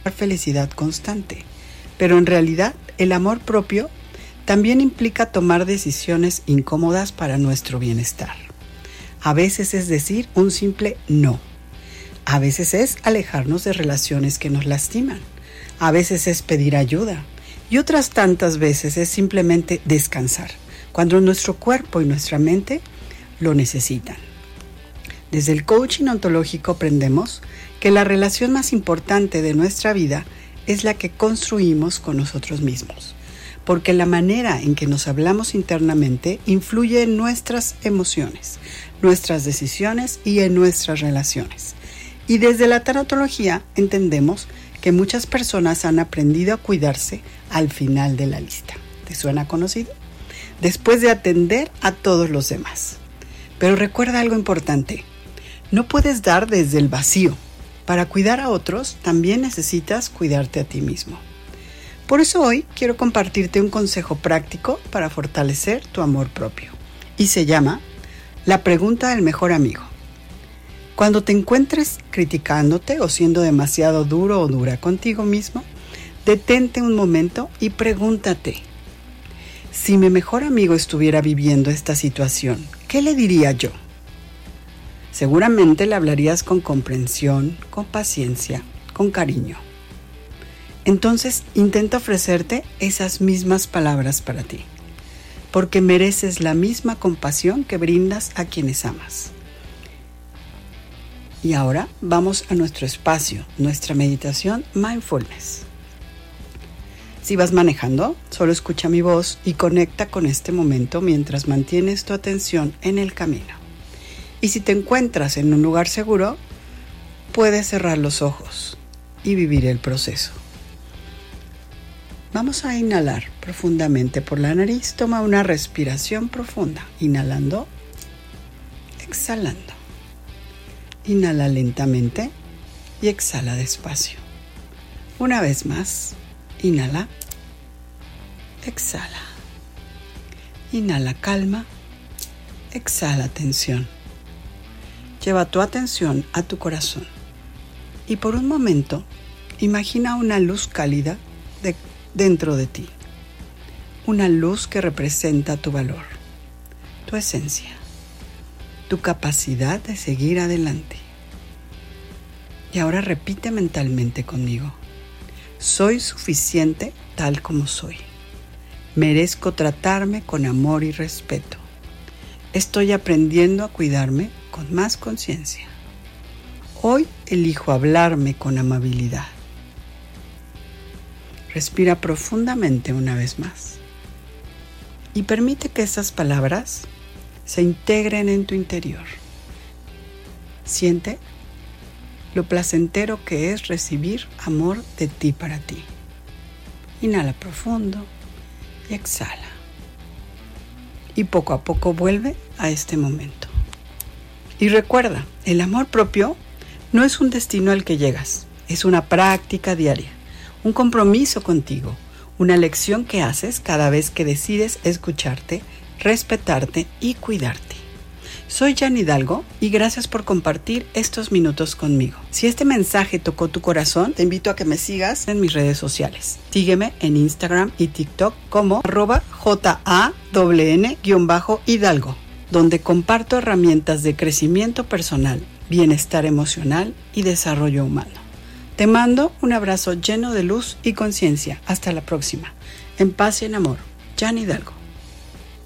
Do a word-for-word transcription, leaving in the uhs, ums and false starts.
felicidad constante. Pero en realidad, el amor propio también implica tomar decisiones incómodas para nuestro bienestar. A veces es decir un simple no. A veces es alejarnos de relaciones que nos lastiman. A veces es pedir ayuda. Y otras tantas veces es simplemente descansar, cuando nuestro cuerpo y nuestra mente lo necesitan. Desde el coaching ontológico aprendemos que la relación más importante de nuestra vida es la que construimos con nosotros mismos, porque la manera en que nos hablamos internamente influye en nuestras emociones, nuestras decisiones y en nuestras relaciones. Y desde la tanatología entendemos que muchas personas han aprendido a cuidarse al final de la lista. ¿Te suena conocido? Después de atender a todos los demás. Pero recuerda algo importante. No puedes dar desde el vacío. Para cuidar a otros, también necesitas cuidarte a ti mismo. Por eso hoy quiero compartirte un consejo práctico para fortalecer tu amor propio. Y se llama la pregunta del mejor amigo. Cuando te encuentres criticándote o siendo demasiado duro o dura contigo mismo, detente un momento y pregúntate: si mi mejor amigo estuviera viviendo esta situación, ¿qué le diría yo? Seguramente le hablarías con comprensión, con paciencia, con cariño. Entonces intenta ofrecerte esas mismas palabras para ti, porque mereces la misma compasión que brindas a quienes amas. Y ahora vamos a nuestro espacio, nuestra meditación Mindfulness. Si vas manejando, solo escucha mi voz y conecta con este momento mientras mantienes tu atención en el camino. Y si te encuentras en un lugar seguro, puedes cerrar los ojos y vivir el proceso. Vamos a inhalar profundamente por la nariz. Toma una respiración profunda, inhalando, exhalando. Inhala lentamente y exhala despacio. Una vez más, inhala, exhala. Inhala calma, exhala tensión. Lleva tu atención a tu corazón y por un momento imagina una luz cálida de, dentro de ti. Una luz que representa tu valor, tu esencia, tu capacidad de seguir adelante. Y ahora repite mentalmente conmigo: soy suficiente tal como soy. Merezco tratarme con amor y respeto. Estoy aprendiendo a cuidarme con más conciencia. Hoy elijo hablarme con amabilidad. Respira profundamente una vez más y permite que esas palabras se integren en tu interior. Siente lo placentero que es recibir amor de ti para ti. Inhala profundo y exhala. Y poco a poco vuelve a este momento. Y recuerda, el amor propio no es un destino al que llegas, es una práctica diaria, un compromiso contigo, una lección que haces cada vez que decides escucharte, respetarte y cuidarte. Soy Jan Hidalgo y gracias por compartir estos minutos conmigo. Si este mensaje tocó tu corazón, te invito a que me sigas en mis redes sociales. Sígueme en Instagram y TikTok como arroba J A N N Hidalgo, donde comparto herramientas de crecimiento personal, bienestar emocional y desarrollo humano. Te mando un abrazo lleno de luz y conciencia. Hasta la próxima. En paz y en amor. Jan Hidalgo.